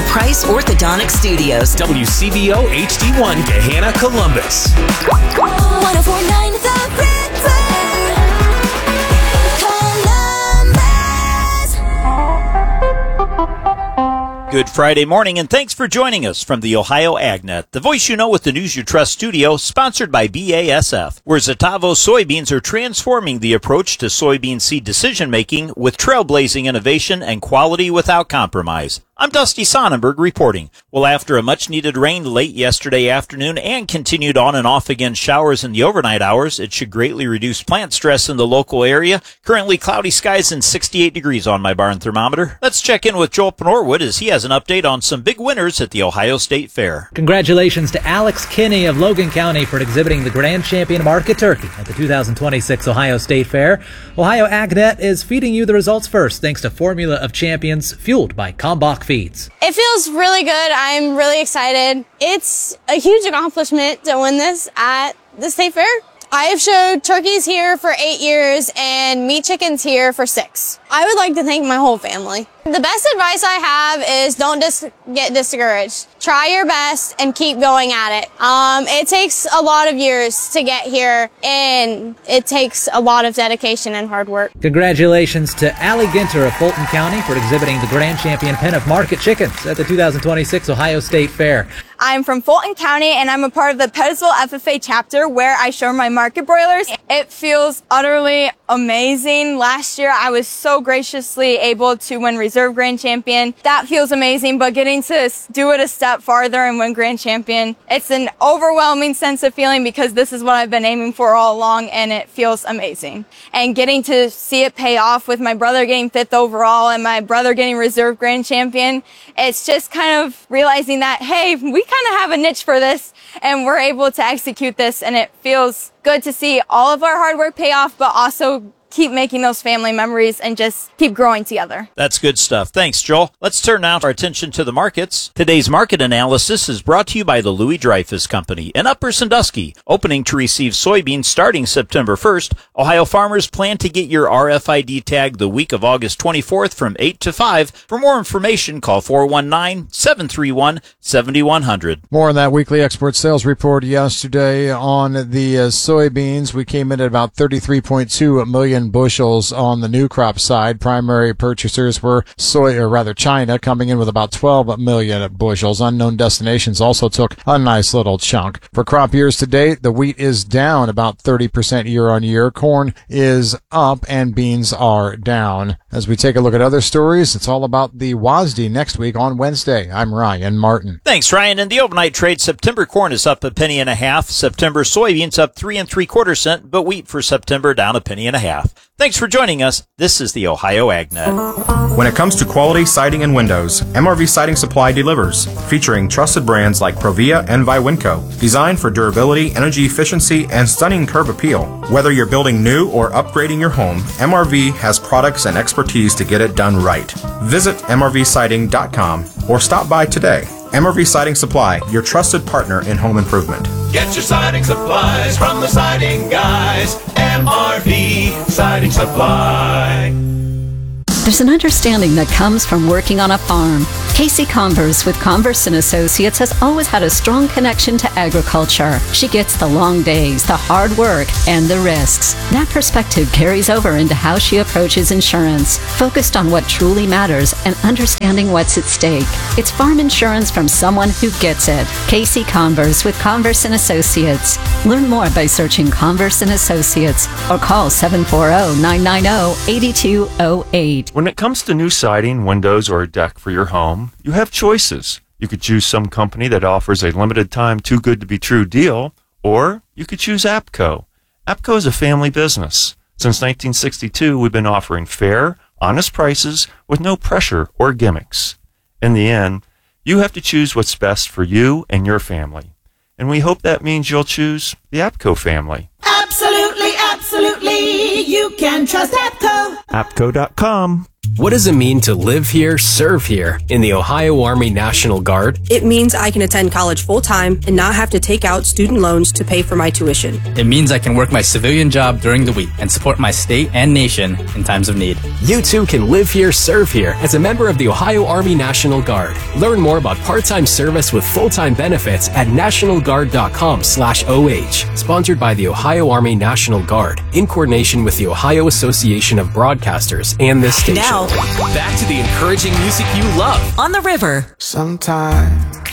Price Orthodontic Studios. WCVO HD1 Gahanna, Columbus. 1049 The River, Columbus. Good Friday morning, and thanks for joining us from the Ohio AgNet, the voice you know with the news you trust studio, sponsored by BASF, where Zetavo soybeans are transforming the approach to soybean seed decision-making with trailblazing innovation and quality without compromise. I'm Dusty Sonnenberg reporting. Well, after a much-needed rain late yesterday afternoon and continued on and off again showers in the overnight hours, it should greatly reduce plant stress in the local area. Currently cloudy skies and 68 degrees on my barn thermometer. Let's check in with Joel Norwood as he has an update on some big winners at the Ohio State Fair. Congratulations to Alex Kinney of Logan County for exhibiting the Grand Champion Market Turkey at the 2026 Ohio State Fair. Ohio AgNet is feeding you the results first, thanks to Formula of Champions, fueled by Kalmbach Feeds. It feels really good. I'm really excited. It's a huge accomplishment to win this at the State Fair. I have showed turkeys here for 8 years and meat chickens here for 6. I would like to thank my whole family. The best advice I have is don't get discouraged. Try your best and keep going at it. It takes a lot of years to get here, and it takes a lot of dedication and hard work. Congratulations to Allie Ginter of Fulton County for exhibiting the Grand Champion pen of market chickens at the 2026 Ohio State Fair. I'm from Fulton County, and I'm a part of the Pettisville FFA chapter where I show my market broilers. It feels utterly amazing. Last year, I was so graciously able to win Reserve Grand Champion. That feels amazing, but getting to do it a step farther and win Grand Champion, it's an overwhelming sense of feeling because this is what I've been aiming for all along, and it feels amazing. And getting to see it pay off with my brother getting 5th overall and my brother getting Reserve Grand Champion, it's just kind of realizing that, hey, we kind of have a niche for this and we're able to execute this, and it feels good to see all of our hard work pay off, but also keep making those family memories and just keep growing together. That's good stuff. Thanks, Joel. Let's turn now our attention to the markets. Today's market analysis is brought to you by the Louis Dreyfus Company in Upper Sandusky. Opening to receive soybeans starting September 1st, Ohio farmers plan to get your RFID tag the week of August 24th from 8 to 5. For more information, call 419-731-7100. More on that weekly export sales report yesterday on the soybeans. We came in at about 33.2 million bushels on the new crop side. Primary purchasers were China, coming in with about 12 million bushels. Unknown destinations also took a nice little chunk. For crop years to date, the wheat is down about 30% year on year. Corn is up and beans are down. As we take a look at other stories, it's all about the WASDE next week on Wednesday. I'm Ryan Martin. Thanks, Ryan. In the overnight trade, September corn is up 1.5 pennies. September soybeans up 3 3/4 cents, but wheat for September down 1.5 pennies. Thanks for joining us. This is the Ohio AgNet. When it comes to quality siding and windows, MRV Siding Supply delivers, featuring trusted brands like Provia and Viwinco, designed for durability, energy efficiency, and stunning curb appeal. Whether you're building new or upgrading your home, MRV has products and expertise to get it done right. Visit mrvsiding.com or stop by today. MRV Siding Supply, your trusted partner in home improvement. Get your siding supplies from the siding guys. MRV Siding Supply. There's an understanding that comes from working on a farm. Casey Converse with Converse & Associates has always had a strong connection to agriculture. She gets the long days, the hard work, and the risks. That perspective carries over into how she approaches insurance, focused on what truly matters and understanding what's at stake. It's farm insurance from someone who gets it. Casey Converse with Converse & Associates. Learn more by searching Converse & Associates or call 740-990-8208. When it comes to new siding, windows, or a deck for your home, you have choices. You could choose some company that offers a limited time too good to be true deal, or you could choose APCO. APCO is a family business. Since 1962, we've been offering fair, honest prices with no pressure or gimmicks. In the end, you have to choose what's best for you and your family. And we hope that means you'll choose the APCO family. Absolutely, absolutely. You can trust APCO. APCO.com. What does it mean to live here, serve here in the Ohio Army National Guard? It means I can attend college full-time and not have to take out student loans to pay for my tuition. It means I can work my civilian job during the week and support my state and nation in times of need. You too can live here, serve here as a member of the Ohio Army National Guard. Learn more about part-time service with full-time benefits at nationalguard.com/OH. Sponsored by the Ohio Army National Guard in coordination with the Ohio Association of Broadcasters and this station. Now, back to the encouraging music you love. On the river. Sometimes